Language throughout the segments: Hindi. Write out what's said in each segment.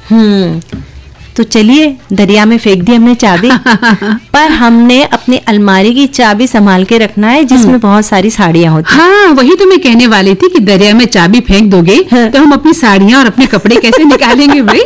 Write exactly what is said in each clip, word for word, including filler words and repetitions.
हम्म तो चलिए, दरिया में फेंक दी हमने चाबी पर हमने अपनी अलमारी की चाबी संभाल के रखना है जिसमें बहुत सारी साड़ियाँ होती हैं। हाँ, वही तो मैं कहने वाली थी कि दरिया में चाबी फेंक दोगे हाँ। तो हम अपनी साड़ियाँ और अपने कपड़े कैसे निकालेंगे भाई?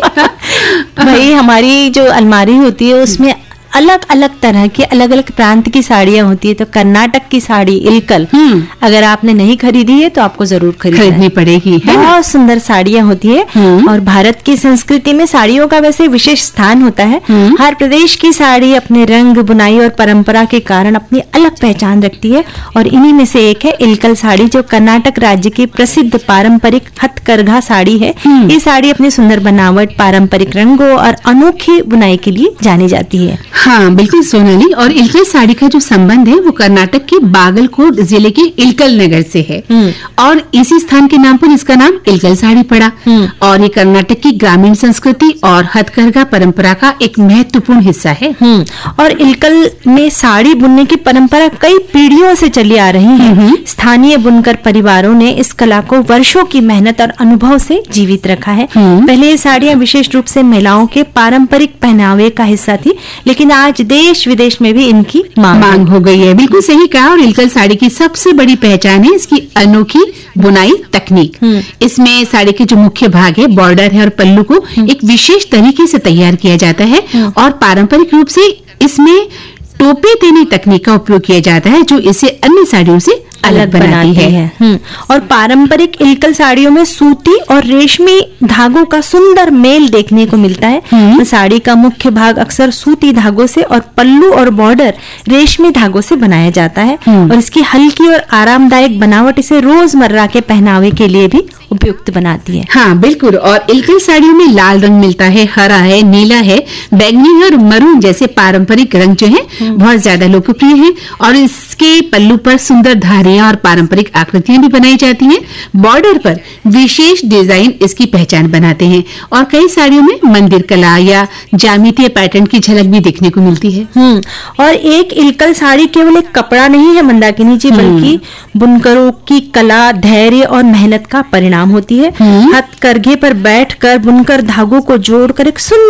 भाई हमारी जो अलमारी होती है उसमें अलग अलग तरह की अलग अलग प्रांत की साड़ियाँ होती है। तो कर्नाटक की साड़ी इलकल अगर आपने नहीं खरीदी है तो आपको जरूर खरीदनी पड़ेगी। बहुत सुंदर साड़ियाँ होती है और भारत की संस्कृति में साड़ियों का वैसे विशेष स्थान होता है। हर प्रदेश की साड़ी अपने रंग, बुनाई और परंपरा के कारण अपनी अलग पहचान रखती है और इन्हीं में से एक है इलकल साड़ी, जो कर्नाटक राज्य की प्रसिद्ध पारंपरिक हथकरघा साड़ी है। ये साड़ी अपनी सुंदर बनावट, पारंपरिक रंगों और अनोखी बुनाई के लिए जानी जाती है। हाँ बिल्कुल सोनाली, और इलकल साड़ी का जो संबंध है वो कर्नाटक के बागलकोट जिले के इलकल नगर से है और इसी स्थान के नाम पर इसका नाम इलकल साड़ी पड़ा। और ये कर्नाटक की ग्रामीण संस्कृति और हथकरघा परंपरा का एक महत्वपूर्ण हिस्सा है। और इलकल में साड़ी बुनने की परंपरा कई पीढ़ियों से चली आ रही है। स्थानीय बुनकर परिवारों ने इस कला को वर्षों की मेहनत और अनुभव से जीवित रखा है। पहले ये साड़ियाँ विशेष रूप से महिलाओं के पारंपरिक पहनावे का हिस्सा थी, लेकिन आज देश विदेश में भी इनकी मांग, मांग हो गई है। बिल्कुल सही कहा। और इलकल साड़ी की सबसे बड़ी पहचान है इसकी अनोखी बुनाई तकनीक। इसमें साड़ी के जो मुख्य भाग है, बॉर्डर है और पल्लू को एक विशेष तरीके से तैयार किया जाता है और पारंपरिक रूप से इसमें टोपे देने तकनीक का उपयोग किया जाता है जो इसे अन्य साड़ियों से अलग बनाती है, है। और पारंपरिक इलकल साड़ियों में सूती और रेशमी धागों का सुंदर मेल देखने को मिलता है। तो साड़ी का मुख्य भाग अक्सर सूती धागों से और पल्लू और बॉर्डर रेशमी धागों से बनाया जाता है और इसकी हल्की और आरामदायक बनावट इसे रोजमर्रा के पहनावे के लिए भी उपयुक्त बनाती है। हाँ बिल्कुल। और इलकल साड़ियों में लाल रंग मिलता है, हरा है, नीला है, बैंगनी और मरून जैसे पारंपरिक रंग जो है बहुत ज्यादा लोकप्रिय है। और इसके पल्लू पर सुंदर धारियां और पारंपरिक आकृतियां भी बनाई जाती हैं। बॉर्डर पर विशेष डिजाइन इसकी पहचान बनाते हैं और कई साड़ियों में मंदिर कला या ज्यामितीय पैटर्न की झलक भी देखने को मिलती है। हम्म और एक इलकल साड़ी केवल एक कपड़ा नहीं है मंदाकिनी जी, बल्कि बुनकरों की कला, धैर्य और मेहनत का परिणाम होती है। हथकरघे पर बैठकर बुनकर धागों को जोड़कर एक सुंदर